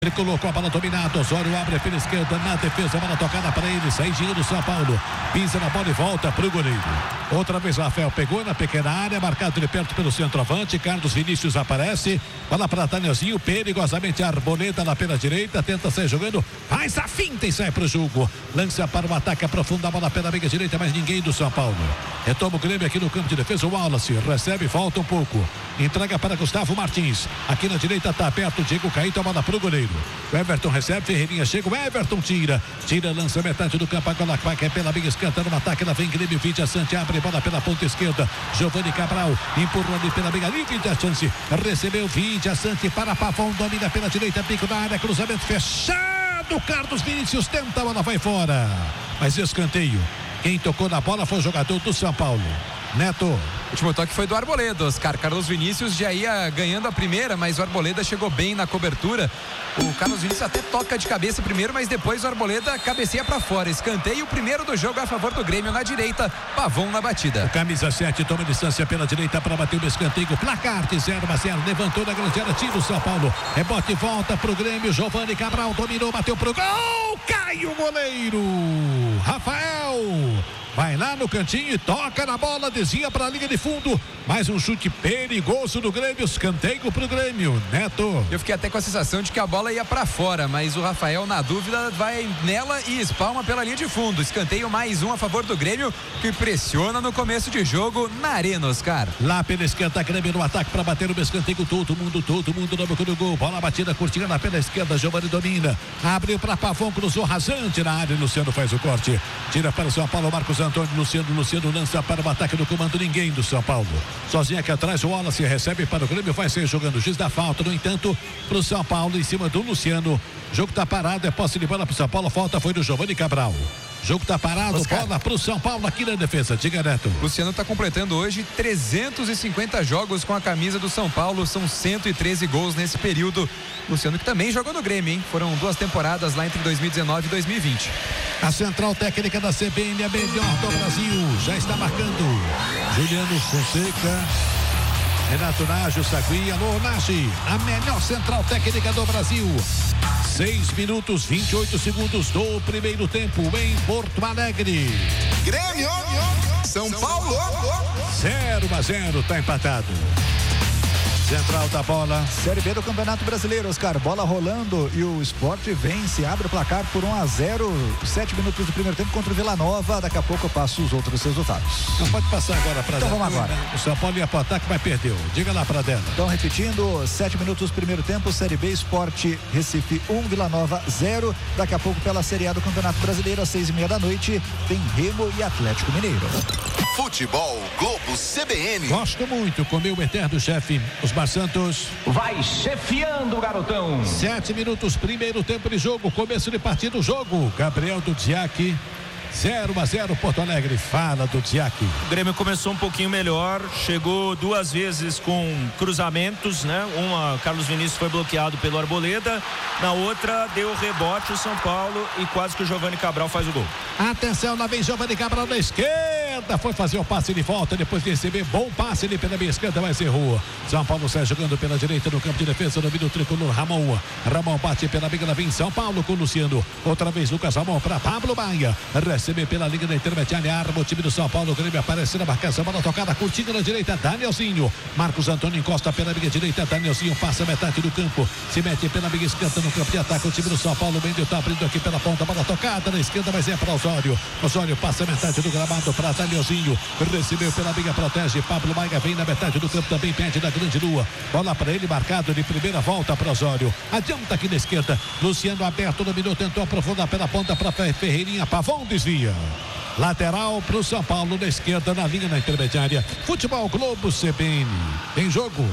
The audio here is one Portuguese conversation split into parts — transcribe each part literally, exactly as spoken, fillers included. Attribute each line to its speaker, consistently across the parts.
Speaker 1: Ele colocou a bola dominada, Osório abre pela esquerda, na defesa, a bola tocada para ele, sai do São Paulo, pisa na bola e volta para o goleiro. Outra vez o Rafael pegou na pequena área, marcado de perto pelo centroavante, Carlos Vinícius aparece, bola para Danielzinho, perigosamente a Arboleda lá pela direita, tenta sair jogando, faz a finta e sai para o jogo, lança para o ataque, aprofunda a bola pela meia direita, mas ninguém do São Paulo. Retoma o Grêmio aqui no campo de defesa, o Wallace recebe, volta um pouco, entrega para Gustavo Martins, aqui na direita está perto, Diego Caíto, a bola para o goleiro. O Everton recebe, Ferreirinha chega, o Everton tira, tira, lança metade do campo, agora vai que é pela meia esquerda, no ataque, lá vem Grêmio, Vidia Sante, abre bola pela ponta esquerda, Giovani Cabral, empurrou ali pela meia, ali Vidia Sante, recebeu Vidia Sante para Pavão, domina pela direita, pico da área, cruzamento fechado, Carlos Vinícius tenta, a bola vai fora, mas escanteio, quem tocou na bola foi o jogador do São Paulo, Neto.
Speaker 2: O último toque foi do Arboleda, Oscar. Carlos Vinícius já ia ganhando a primeira, mas o Arboleda chegou bem na cobertura. O Carlos Vinícius até toca de cabeça primeiro, mas depois o Arboleda cabeceia para fora. Escanteio, o primeiro do jogo a favor do Grêmio na direita, Pavão na batida.
Speaker 1: O camisa sete toma distância pela direita para bater o escanteio. Placar de zero a zero, levantou na grande área, tira o São Paulo. Rebote e volta pro Grêmio. Giovani Cabral dominou, bateu pro gol. Cai o goleiro. Rafael. Vai lá no cantinho e toca na bola, desvia para a linha de fundo. Mais um chute perigoso do Grêmio, escanteio pro Grêmio. Neto.
Speaker 2: Eu fiquei até com a sensação de que a bola ia para fora, mas o Rafael, na dúvida, vai nela e espalma pela linha de fundo. Escanteio mais um a favor do Grêmio, que pressiona no começo de jogo na arena, Oscar.
Speaker 1: Lá pela esquerda, Grêmio no ataque para bater o escanteio. Todo mundo, todo mundo no boca do gol. Bola batida, curtinha lá pela esquerda, Giovani domina. Abriu para Pavão, cruzou rasante na área. Luciano faz o corte. Tira para o São Paulo, Marcos Antônio, Luciano, Luciano lança para o ataque do comando, ninguém do São Paulo. Sozinho aqui atrás, o Wallace recebe para o Grêmio, vai ser jogando o giz da falta, no entanto, para o São Paulo, em cima do Luciano. O jogo está parado, é posse de bola para o São Paulo, falta foi do Giovani Cabral. Jogo tá parado, Oscar. Bola pro São Paulo aqui na defesa, diga Neto.
Speaker 2: Luciano tá completando hoje trezentos e cinquenta jogos com a camisa do São Paulo, são cento e treze gols nesse período. Luciano que também jogou no Grêmio, hein? Foram duas temporadas lá entre dois mil e dezenove e dois mil e vinte.
Speaker 1: A central técnica da C B N, a melhor do Brasil, já está marcando. Juliano Fonseca, Renato Nágio, Sagui, alô Nágio, a melhor central técnica do Brasil. seis minutos, vinte e oito segundos do primeiro tempo em Porto Alegre.
Speaker 3: Grêmio, São Paulo,
Speaker 1: zero a zero, tá empatado. Central da bola.
Speaker 4: Série B do Campeonato Brasileiro, Oscar. Bola rolando e o Sport vence, abre o placar por um a zero. Sete minutos do primeiro tempo contra o Vila Nova. Daqui a pouco eu passo os outros resultados.
Speaker 1: Não pode passar agora para
Speaker 4: Então vamos agora.
Speaker 1: O São Paulo ia para o ataque, mas perdeu. Diga lá para dentro.
Speaker 4: Então, repetindo, sete minutos do primeiro tempo, Série B, Sport Recife um, Vila Nova zero. Daqui a pouco pela Série A do Campeonato Brasileiro, às seis e meia da noite, tem Remo e Atlético Mineiro.
Speaker 3: Futebol Globo C B N.
Speaker 1: Gosto muito, comeu o eterno chefe, Osmar Santos.
Speaker 5: Vai chefiando, garotão.
Speaker 1: Sete minutos, primeiro tempo de jogo, começo de partida do jogo. Gabriel do Diac. zero a zero Porto Alegre, fala do Diac.
Speaker 6: O Grêmio começou um pouquinho melhor, chegou duas vezes com cruzamentos, né? Uma, Carlos Vinícius foi bloqueado pelo Arboleda, na outra deu rebote o São Paulo e quase que o Giovani Cabral faz o gol.
Speaker 1: Atenção, lá vem Giovani Cabral na esquerda, foi fazer o passe de volta, depois de receber bom passe ali pela meia esquerda, mas errou. São Paulo sai jogando pela direita no campo de defesa, domina o tricolor Ramon. Ramon bate pela biga, lá vem São Paulo com o Luciano. Outra vez Lucas Ramon para Pablo Maia. Recebe pela linha da intermediária, arma o time do São Paulo. O Grêmio aparece na marcação, bola tocada, curtinha na direita, Danielzinho. Marcos Antônio encosta pela linha direita, Danielzinho passa metade do campo, se mete pela linha esquerda no campo de ataque. O time do São Paulo, Mendes tá abrindo aqui pela ponta, bola tocada na esquerda, mas é para Osório. Osório passa metade do gramado para Danielzinho, recebeu pela linha, protege. Pablo Maia vem na metade do campo, também pede da grande lua. Bola para ele, marcado de primeira volta para Osório. Adianta aqui na esquerda, Luciano aberto, dominou, tentou aprofundar pela ponta para Ferreirinha, Pavão desvia. Lateral para o São Paulo na esquerda, na linha na intermediária. Futebol Globo C B N. Tem jogo.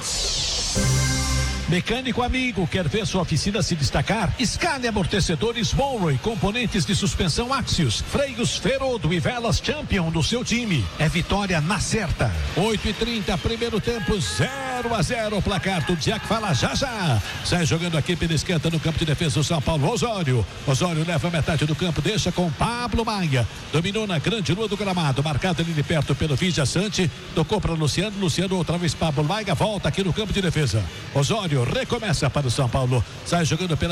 Speaker 1: Mecânico amigo, quer ver sua oficina se destacar? Escale amortecedores Monroe, componentes de suspensão Axios, freios Ferodo e velas Champion do seu time. É vitória na certa. oito e trinta, primeiro tempo, zero a zero. Placar do Diac fala já já. Sai jogando aqui pela esquerda no campo de defesa do São Paulo. Osório. Osório leva metade do campo, deixa com Pablo Maia. Dominou na grande lua do gramado, marcado ali de perto pelo Vidia Sante. Tocou para Luciano. Luciano outra vez Pablo Maia. Volta aqui no campo de defesa. Osório recomeça para o São Paulo. Sai jogando pela